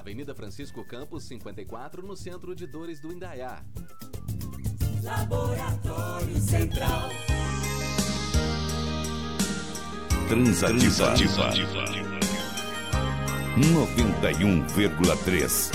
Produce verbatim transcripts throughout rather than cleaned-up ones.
Avenida Francisco Campos, cinquenta e quatro, no centro de Dores do Indaiá. Laboratório Central. Transativa. noventa e um vírgula três.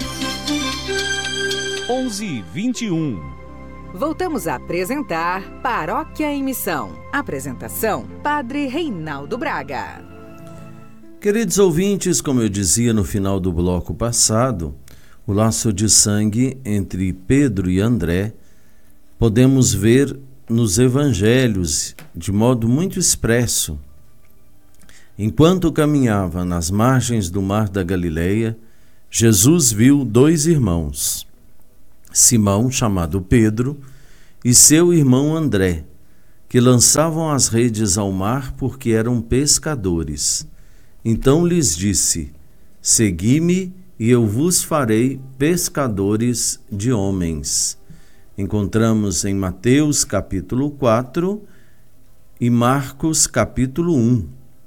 onze e vinte e um. Voltamos a apresentar Paróquia em Missão. Apresentação, Padre Reinaldo Braga. Queridos ouvintes, como eu dizia no final do bloco passado, o laço de sangue entre Pedro e André podemos ver nos evangelhos de modo muito expresso. Enquanto caminhava nas margens do mar da Galileia, Jesus viu dois irmãos, Simão, chamado Pedro, e seu irmão André, que lançavam as redes ao mar porque eram pescadores. Então lhes disse: segui-me e eu vos farei pescadores de homens. Encontramos em Mateus capítulo quatro e Marcos capítulo um.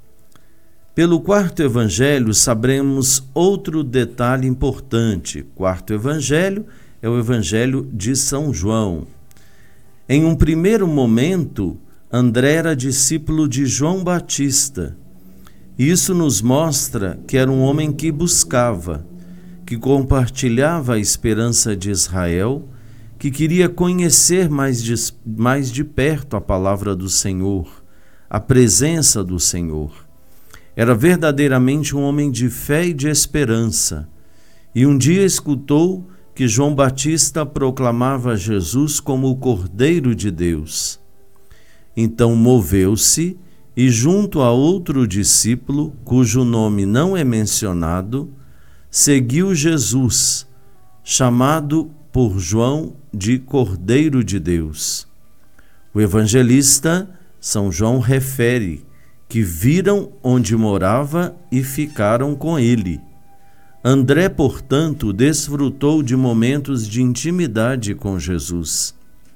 Pelo quarto evangelho saberemos outro detalhe importante. Quarto evangelho é o evangelho de São João. Em um primeiro momento, André era discípulo de João Batista. Isso nos mostra que era um homem que buscava, que compartilhava a esperança de Israel, que queria conhecer mais de, mais de perto a palavra do Senhor, a presença do Senhor. Era verdadeiramente um homem de fé e de esperança. E um dia escutou que João Batista proclamava Jesus como o Cordeiro de Deus. Então moveu-se e, junto a outro discípulo, cujo nome não é mencionado, seguiu Jesus, chamado por João de Cordeiro de Deus. O evangelista São João refere que viram onde morava e ficaram com ele. André, portanto, desfrutou de momentos de intimidade com Jesus.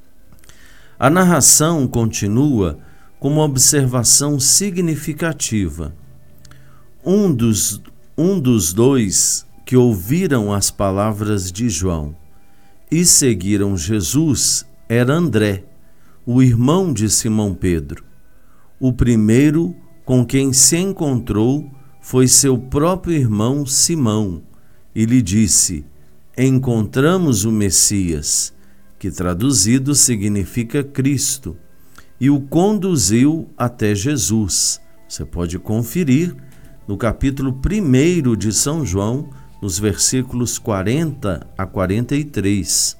A narração continua com uma observação significativa. Um dos, um dos dois que ouviram as palavras de João e seguiram Jesus era André, o irmão de Simão Pedro. O primeiro com quem se encontrou foi seu próprio irmão Simão, e lhe disse: encontramos o Messias, que traduzido significa Cristo, e o conduziu até Jesus. Você pode conferir no capítulo primeiro de São João, nos versículos quarenta a quarenta e três.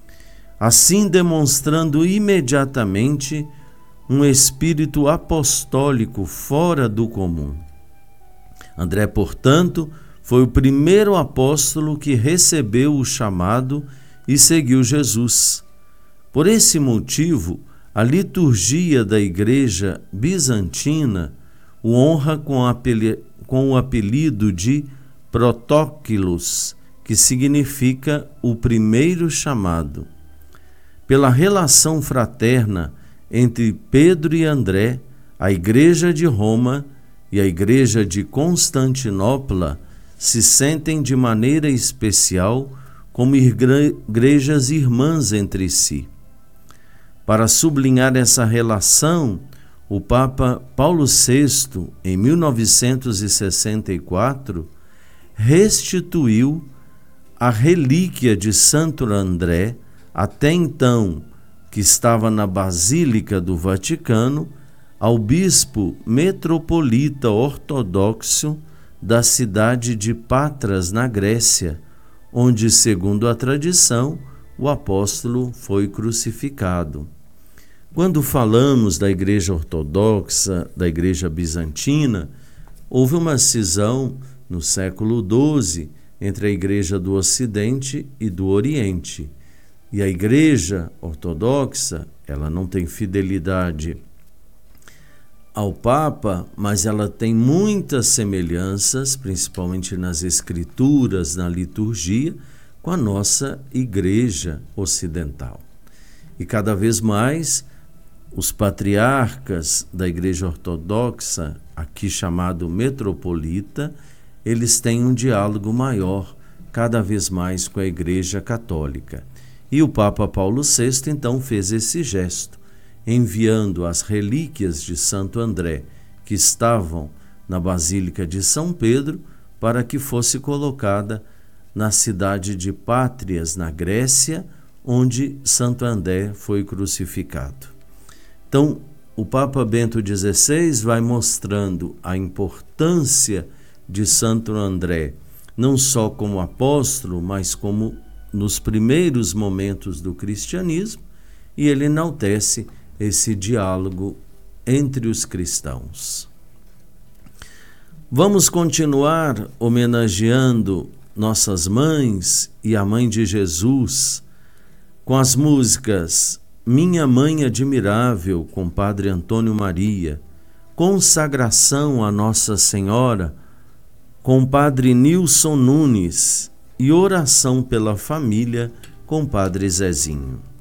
Assim demonstrando imediatamente um espírito apostólico fora do comum. André, portanto, foi o primeiro apóstolo que recebeu o chamado e seguiu Jesus. Por esse motivo, a liturgia da Igreja Bizantina o honra com, apeli- com o apelido de Protóquilos, que significa o primeiro chamado. Pela relação fraterna entre Pedro e André, a Igreja de Roma e a Igreja de Constantinopla se sentem de maneira especial como igrejas irmãs entre si. Para sublinhar essa relação, o Papa Paulo sexto, em mil novecentos e sessenta e quatro, restituiu a relíquia de Santo André, até então que estava na Basílica do Vaticano, ao bispo metropolita ortodoxo da cidade de Patras, na Grécia, onde, segundo a tradição, o apóstolo foi crucificado. Quando falamos da Igreja Ortodoxa, da Igreja Bizantina, houve uma cisão no século doze entre a Igreja do Ocidente e do Oriente. E a Igreja Ortodoxa, ela não tem fidelidade ao Papa, mas ela tem muitas semelhanças, principalmente nas escrituras, na liturgia, com a nossa Igreja Ocidental. E cada vez mais, os patriarcas da Igreja Ortodoxa, aqui chamado metropolita, eles têm um diálogo maior cada vez mais com a Igreja Católica. E o Papa Paulo sexto então fez esse gesto, enviando as relíquias de Santo André, que estavam na Basílica de São Pedro, para que fosse colocada na cidade de Pátrias, na Grécia, onde Santo André foi crucificado. Então, o Papa Bento dezesseis vai mostrando a importância de Santo André, não só como apóstolo, mas como nos primeiros momentos do cristianismo, e ele enaltece esse diálogo entre os cristãos. Vamos continuar homenageando nossas mães e a Mãe de Jesus com as músicas Minha Mãe Admirável, com Padre Antônio Maria, Consagração a Nossa Senhora, com Padre Nilson Nunes, e Oração pela Família, com Padre Zezinho.